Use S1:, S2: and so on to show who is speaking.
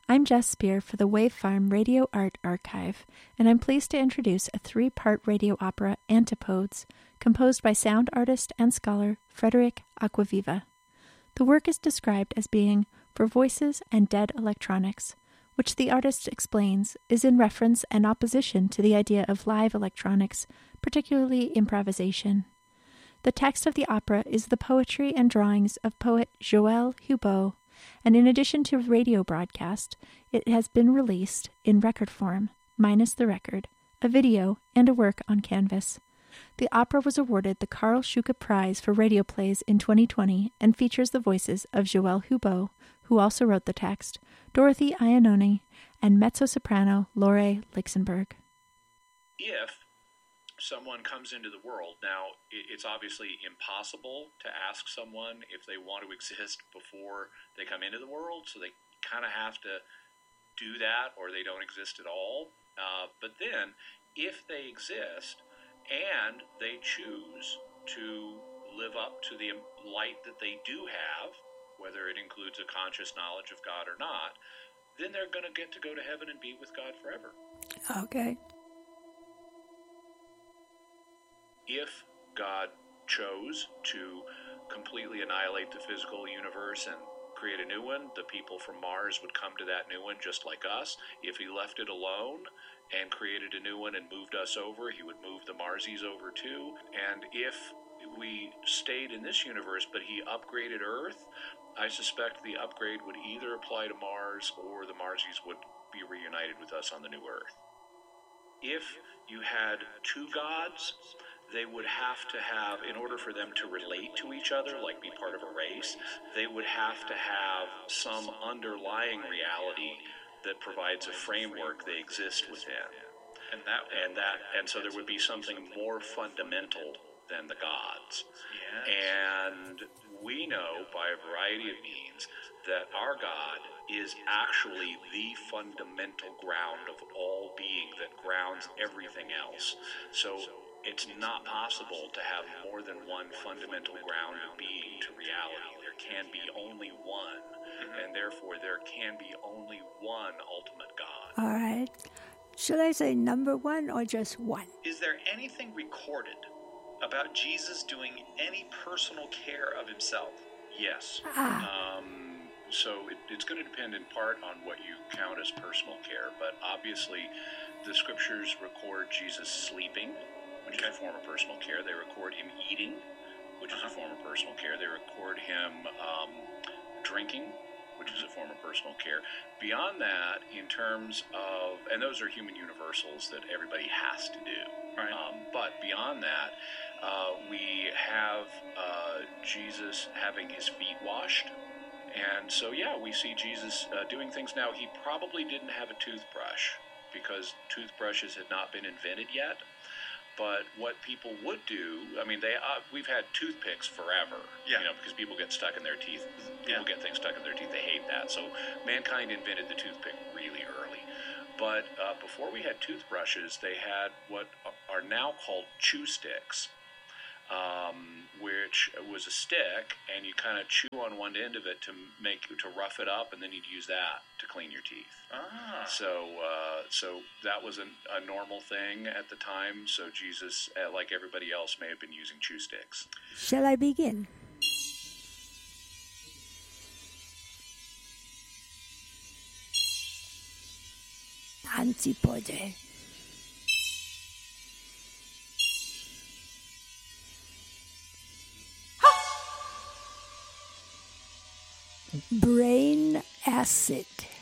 S1: I'm Jess Spear for the Wave Farm Radio Art Archive, and I'm pleased to introduce a 3-part radio opera, Antipodes, composed by sound artist and scholar Frederick Acquaviva. The work is described as being for voices and dead electronics, which the artist explains is in reference and opposition to the idea of live electronics, particularly improvisation. The text of the opera is the poetry and drawings of poet Joël Hubeau, and in addition to radio broadcast, it has been released in record form, minus the record, a video, and a work on canvas. The opera was awarded the Karl Schuke Prize for Radio Plays in 2020 and features the voices of Joël Hubeau, who also wrote the text, Dorothy Iannone, and mezzo-soprano Lore Lixenberg.
S2: If someone comes into the world, now it's obviously impossible to ask someone if they want to exist before they come into the world, so they kind of have to do that or they don't exist at all. But then, if they exist and they choose to live up to the light that they do have, whether it includes a conscious knowledge of God or not, then they're going to get to go to heaven and be with God forever.
S3: Okay.
S2: If God chose to completely annihilate the physical universe and create a new one, the people from Mars would come to that new one just like us. If he left it alone and created a new one and moved us over, he would move the Marsies over too. And if we stayed in this universe but he upgraded Earth, I suspect the upgrade would either apply to Mars or the Marsies would be reunited with us on the new Earth. If you had two gods, they would have to have, in order for them to relate to each other, like be part of a race, they would have to have some underlying reality that provides a framework they exist within. And so there would be something more fundamental than the gods. And we know by a variety of means that our God is actually the fundamental ground of all being that grounds everything else. So it's not possible to have more than one fundamental ground of being to reality. There can be only one, and therefore there can be only one ultimate God.
S3: All right. Should I say number one or just one?
S4: Is there anything recorded about Jesus doing any personal care of himself?
S2: Yes. So it's going to depend in part on what you count as personal care, but obviously the scriptures record Jesus sleeping, which is a form of personal care. They record him eating, which is a form of personal care. They record him drinking, which is a form of personal care. Beyond that, in terms of, and those are human universals that everybody has to do.
S4: Right.
S2: But beyond that, we have Jesus having his feet washed. And so, we see Jesus doing things. Now, he probably didn't have a toothbrush because toothbrushes had not been invented yet. But what people would do, we've had toothpicks forever, because people get stuck in their teeth. People get things stuck in their teeth. They hate that. So mankind invented the toothpick really early. But before we had toothbrushes, they had what are now called chew sticks, which was a stick, and you kind of chew on one end of it to rough it up, and then you'd use that to clean your teeth. So that was a normal thing at the time. So Jesus, like everybody else, may have been using chew sticks.
S3: Shall I begin? Antipode. Brain acid.